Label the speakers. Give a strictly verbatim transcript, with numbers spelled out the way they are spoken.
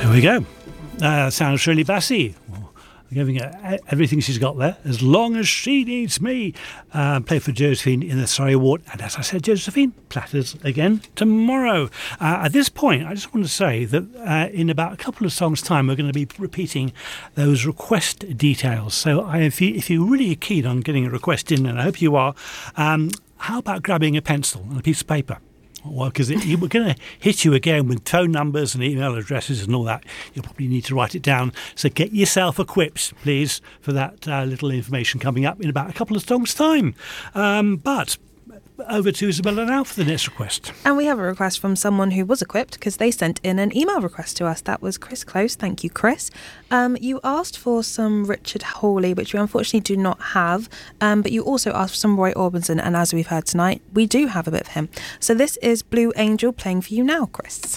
Speaker 1: There we go. Uh, sounds Shirley Bassey. Giving her everything she's got there, as long as she needs me. Uh, play for Josephine in the Surrey Award. And as I said, Josephine, Platters again tomorrow. Uh, at this point, I just want to say that uh, in about a couple of songs' time, we're going to be repeating those request details. So I, if, you, if you're really keen on getting a request in, and I hope you are, um, how about grabbing a pencil and a piece of paper? Well, because we're going to hit you again with phone numbers and email addresses and all that. You'll probably need to write it down. So get yourself equipped, please, for that uh, little information coming up in about a couple of songs' time. Um, but over to Isabella now for the next request.
Speaker 2: And we have a request from someone who was equipped because they sent in an email request to us. That was Chris Close. Thank you, Chris. Um, you asked for some Richard Hawley, which we unfortunately do not have, um, but you also asked for some Roy Orbison, and as we've heard tonight, we do have a bit of him. So this is Blue Angel playing for you now, Chris.